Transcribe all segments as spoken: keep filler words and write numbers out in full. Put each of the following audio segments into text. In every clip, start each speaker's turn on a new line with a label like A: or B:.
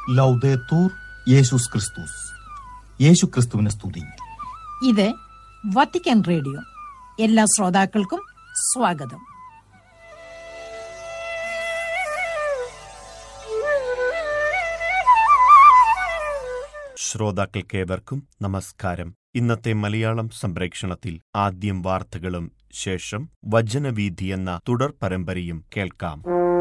A: ലൗദേത്തൂർ യേശുസ് ക്രിസ്തുസ്. യേശു ക്രിസ്തുവിനെ സ്തുതി.
B: ഇത് വത്തിക്കാൻ റേഡിയോ. എല്ലാ ശ്രോതാക്കൾക്കും സ്വാഗതം.
C: ശ്രോതാക്കൾക്കേവർക്കും നമസ്കാരം. ഇന്നത്തെ മലയാളം സംപ്രേക്ഷണത്തിൽ ആദ്യം വാർത്തകളും ശേഷം വചനവീഥി എന്ന തുടർ പരമ്പരയും കേൾക്കാം.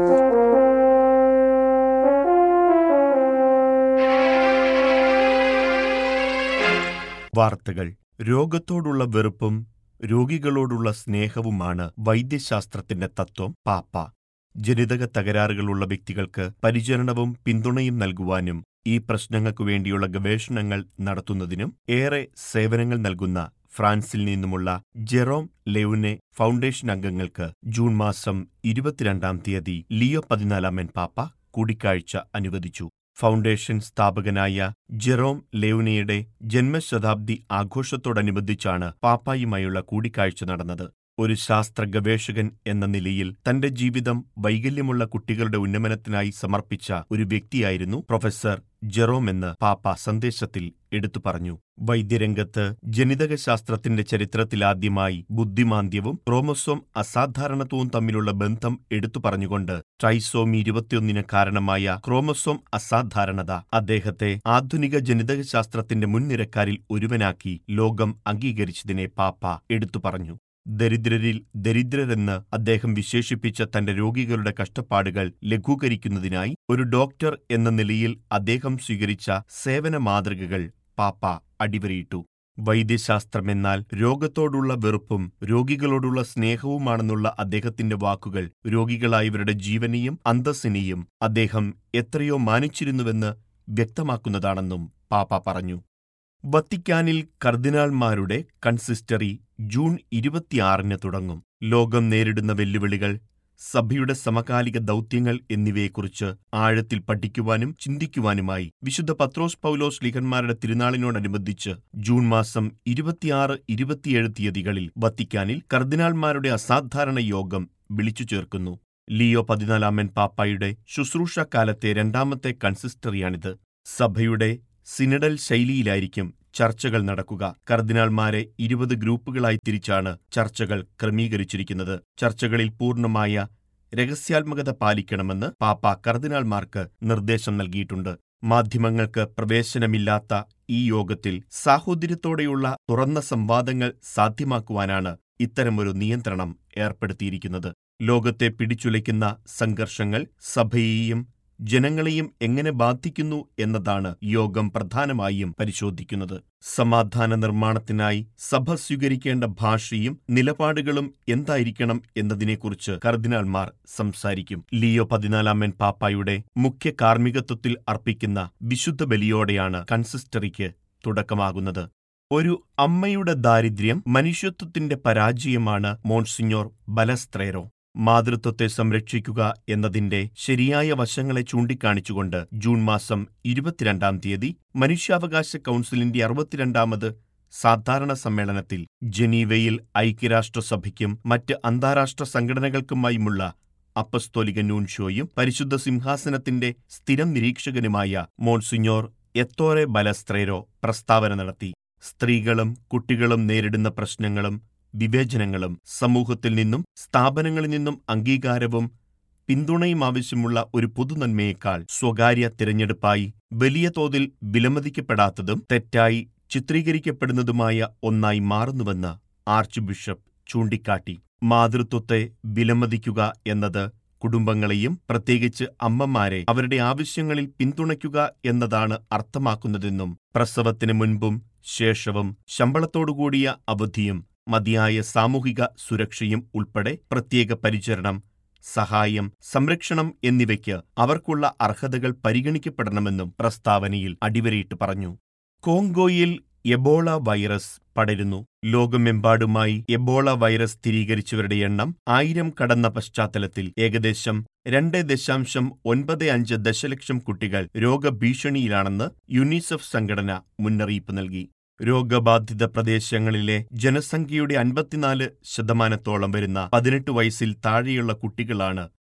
C: വാർത്തകൾ. രോഗത്തോടുള്ള വെറുപ്പും രോഗികളോടുള്ള സ്നേഹവുമാണ് വൈദ്യശാസ്ത്രത്തിന്റെ തത്വം. പാപ്പ ജനിതക തകരാറുകളുള്ള വ്യക്തികൾക്ക് പരിചരണവും പിന്തുണയും നൽകുവാനും ഈ പ്രശ്നങ്ങൾക്കു വേണ്ടിയുള്ള ഗവേഷണങ്ങൾ നടത്തുന്നതിനും ഏറെ സേവനങ്ങൾ നൽകുന്ന ഫ്രാൻസിൽ നിന്നുമുള്ള ജെറോം ലെവുനെ ഫൗണ്ടേഷൻ അംഗങ്ങൾക്ക് ജൂൺ മാസം ഇരുപത്തിരണ്ടാം തീയതി ലിയോ പതിനാലാമൻ പാപ്പ കൂടിക്കാഴ്ച അനുവദിച്ചു. ഫൗണ്ടേഷൻ സ്ഥാപകനായ ജെറോം ലെവുനെയുടെ ജന്മശതാബ്ദി ആഘോഷത്തോടനുബന്ധിച്ചാണ് പാപ്പായുമായുള്ള കൂടിക്കാഴ്ച നടന്നത്. ഒരു ശാസ്ത്ര ഗവേഷകൻ എന്ന നിലയിൽ തന്റെ ജീവിതം വൈകല്യമുള്ള കുട്ടികളുടെ ഉന്നമനത്തിനായി സമർപ്പിച്ച ഒരു വ്യക്തിയായിരുന്നു പ്രൊഫസർ ജെറോം എന്ന് പാപ്പ സന്ദേശത്തിൽ എടുത്തു പറഞ്ഞു. വൈദ്യരംഗത്ത് ജനിതകശാസ്ത്രത്തിന്റെ ചരിത്രത്തിലാദ്യമായി ബുദ്ധിമാന്ദ്യവും ക്രോമസോം അസാധാരണത്വവും തമ്മിലുള്ള ബന്ധം എടുത്തു പറഞ്ഞുകൊണ്ട് ട്രൈസോമി ഇരുപത്തിയൊന്നിന് കാരണമായ ക്രോമസോം അസാധാരണത അദ്ദേഹത്തെ ആധുനിക ജനിതകശാസ്ത്രത്തിന്റെ മുൻനിരക്കാരിൽ ഒരുവനാക്കി ലോകം അംഗീകരിച്ചതിനെ പാപ്പ എടുത്തു പറഞ്ഞു. ദരിദ്രരിൽ ദരിദ്രരെന്ന് അദ്ദേഹം വിശേഷിപ്പിച്ച തന്റെ രോഗികളുടെ കഷ്ടപ്പാടുകൾ ലഘൂകരിക്കുന്നതിനായി ഒരു ഡോക്ടർ എന്ന നിലയിൽ അദ്ദേഹം സ്വീകരിച്ച സേവന മാതൃകകൾ പാപ്പ അടിവരയിട്ടു. വൈദ്യശാസ്ത്രമെന്നാൽ രോഗത്തോടുള്ള വെറുപ്പും രോഗികളോടുള്ള സ്നേഹവുമാണെന്നുള്ള അദ്ദേഹത്തിന്റെ വാക്കുകൾ രോഗികളായവരുടെ ജീവനെയും അന്തസ്സിനെയും അദ്ദേഹം എത്രയോ മാനിച്ചിരുന്നുവെന്ന് വ്യക്തമാക്കുന്നതാണെന്നും പാപ്പ പറഞ്ഞു. വത്തിക്കാനിൽ കർദിനാൾമാരുടെ കൺസിസ്റ്ററി ജൂൺ ഇരുപത്തിയാറിന് തുടങ്ങും. ലോകം നേരിടുന്ന വെല്ലുവിളികൾ, സഭയുടെ സമകാലിക ദൗത്യങ്ങൾ എന്നിവയെക്കുറിച്ച് ആഴത്തിൽ പഠിക്കുവാനും ചിന്തിക്കുവാനുമായി വിശുദ്ധ പത്രോസ് പൗലോസ് ശ്ലീഹന്മാരുടെ തിരുനാളിനോടനുബന്ധിച്ച് ജൂൺ മാസം ഇരുപത്തിയാറ് ഇരുപത്തിയേഴ് തീയതികളിൽ വത്തിക്കാനിൽ കർദിനാൾമാരുടെ അസാധാരണ യോഗം വിളിച്ചു ചേർക്കുന്നു. ലിയോ പതിനാലാമൻ പാപ്പായുടെ ശുശ്രൂഷാകാലത്തെ രണ്ടാമത്തെ കൺസിസ്റ്ററിയാണിത്. സഭയുടെ സിനഡൽ ശൈലിയിലായിരിക്കും ചർച്ചകൾ നടക്കുക. കർദിനാൾമാരെ ഇരുപത് ഗ്രൂപ്പുകളായി തിരിച്ചാണ് ചർച്ചകൾ ക്രമീകരിച്ചിരിക്കുന്നത്. ചർച്ചകളിൽ പൂർണ്ണമായ രഹസ്യാത്മകത പാലിക്കണമെന്ന് പാപ്പ കർദിനാൾമാർക്ക് നിർദ്ദേശം നൽകിയിട്ടുണ്ട്. മാധ്യമങ്ങൾക്ക് പ്രവേശനമില്ലാത്ത ഈ യോഗത്തിൽ സാഹോദര്യത്തോടെയുള്ള തുറന്ന സംവാദങ്ങൾ സാധ്യമാക്കുവാനാണ് ഇത്തരമൊരു നിയന്ത്രണം ഏർപ്പെടുത്തിയിരിക്കുന്നത്. ലോകത്തെ പിടിച്ചുലയ്ക്കുന്ന സംഘർഷങ്ങൾ സഭയെയും ജനങ്ങളെയും എങ്ങനെ ബാധിക്കുന്നു എന്നതാണ് യോഗം പ്രധാനമായും പരിശോധിക്കുന്നത്. സമാധാന നിർമ്മാണത്തിനായി സഭ സ്വീകരിക്കേണ്ട ഭാഷയും നിലപാടുകളും എന്തായിരിക്കണം എന്നതിനെക്കുറിച്ച് കർദിനാൾമാർ സംസാരിക്കും. ലിയോ പതിനാലാമൻ പാപ്പായുടെ മുഖ്യ കാർമ്മികത്വത്തിൽ അർപ്പിക്കുന്ന വിശുദ്ധ ബലിയോടെയാണ് കൺസിസ്റ്ററിക്ക് തുടക്കമാകുന്നത്. ഒരു അമ്മയുടെ ദാരിദ്ര്യം മനുഷ്യത്വത്തിന്റെ പരാജയമാണ് മോൺസിഞ്ഞോർ ബലസ്ത്രേരോ. മാതൃത്വത്തെ സംരക്ഷിക്കുക എന്നതിന്റെ ശരിയായ വശങ്ങളെ ചൂണ്ടിക്കാണിച്ചുകൊണ്ട് ജൂൺ മാസം ഇരുപത്തിരണ്ടാം തീയതി മനുഷ്യാവകാശ കൗൺസിലിന്റെ അറുപത്തിരണ്ടാമത് സാധാരണ സമ്മേളനത്തിൽ ജനീവയിൽ ഐക്യരാഷ്ട്രസഭയ്ക്കും മറ്റ് അന്താരാഷ്ട്ര സംഘടനകൾക്കുമായുമുള്ള അപ്പസ്തോലിക നൂൻഷോയും പരിശുദ്ധ സിംഹാസനത്തിന്റെ സ്ഥിരം നിരീക്ഷകനുമായ മോൺസിഞ്ഞോർ എത്തോറെ ബലസ്ത്രേരോ പ്രസ്താവന നടത്തി. സ്ത്രീകളും കുട്ടികളും നേരിടുന്ന പ്രശ്നങ്ങളും വിവേചനങ്ങളും സമൂഹത്തിൽ നിന്നും സ്ഥാപനങ്ങളിൽ നിന്നും അംഗീകാരവും പിന്തുണയും ആവശ്യമുള്ള ഒരു പൊതുനന്മയേക്കാൾ സ്വകാര്യ തിരഞ്ഞെടുപ്പായി വലിയ തോതിൽ വിലമതിക്കപ്പെടാത്തതും തെറ്റായി ചിത്രീകരിക്കപ്പെടുന്നതുമായ ഒന്നായി മാറുന്നുവെന്ന് ആർച്ച് ബിഷപ്പ് ചൂണ്ടിക്കാട്ടി. മാതൃത്വത്തെ വിലമതിക്കുക എന്നത് കുടുംബങ്ങളെയും പ്രത്യേകിച്ച് അമ്മമാരെ അവരുടെ ആവശ്യങ്ങളിൽ പിന്തുണയ്ക്കുക എന്നതാണ് അർത്ഥമാക്കുന്നതെന്നും പ്രസവത്തിന് മുൻപും ശേഷവും ശമ്പളത്തോടുകൂടിയ അവധിയും മതിയായ സാമൂഹിക സുരക്ഷയും ഉൾപ്പെടെ പ്രത്യേക പരിചരണം, സഹായം, സംരക്ഷണം എന്നിവയ്ക്ക് അവർക്കുള്ള അർഹതകൾ പരിഗണിക്കപ്പെടണമെന്നും പ്രസ്താവനയിൽ അടിവരയിട്ട് പറഞ്ഞു. കോങ്കോയിൽ എബോള വൈറസ് പടരുന്നു. ലോകമെമ്പാടുമായി എബോള വൈറസ് സ്ഥിരീകരിച്ചവരുടെ എണ്ണം ആയിരം കടന്ന പശ്ചാത്തലത്തിൽ ഏകദേശം രണ്ട് ദശാംശം ഒൻപത് അഞ്ച് ദശലക്ഷം കുട്ടികൾ രോഗഭീഷണിയിലാണെന്ന് യുനിസെഫ് സംഘടന മുന്നറിയിപ്പ് നൽകി. രോഗബാധിത പ്രദേശങ്ങളിലെ ജനസംഖ്യയുടെ അൻപത്തിനാല് ശതമാനത്തോളം വരുന്ന പതിനെട്ട് വയസ്സിൽ താഴെയുള്ള കുട്ടികളാണ്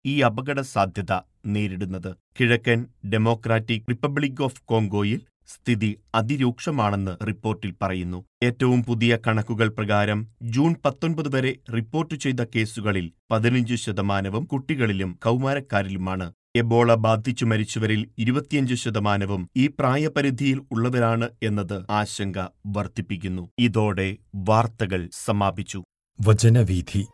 C: ഈ അപകട സാധ്യത നേരിടുന്നത്. കിഴക്കൻ ഡെമോക്രാറ്റിക് റിപ്പബ്ലിക് ഓഫ് കോങ്കോയിൽ സ്ഥിതി അതിരൂക്ഷമാണെന്ന് റിപ്പോർട്ടിൽ പറയുന്നു. ഏറ്റവും പുതിയ കണക്കുകൾ പ്രകാരം ജൂൺ പത്തൊൻപത് വരെ റിപ്പോർട്ട് ചെയ്ത കേസുകളിൽ പതിനഞ്ച് ശതമാനവും കുട്ടികളിലും കൗമാരക്കാരിലുമാണ്. എബോള ബാധിച്ചു മരിച്ചവരിൽ ഇരുപത്തിയഞ്ച് ശതമാനവും ഈ പ്രായപരിധിയിൽ ഉള്ളവരാണ് എന്നത് ആശങ്ക വർദ്ധിപ്പിക്കുന്നു. ഇതോടെ വാർത്തകൾ സമാപിച്ചു.
D: വചനവീഥി